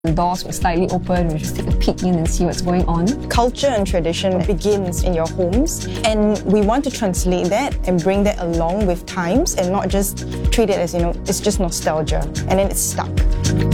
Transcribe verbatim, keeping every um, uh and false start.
The doors were slightly open, we just take a peek in and see what's going on. Culture and tradition begins in your homes, and we want to translate that and bring that along with times and not just treat it as, you know, it's just nostalgia and then it's stuck.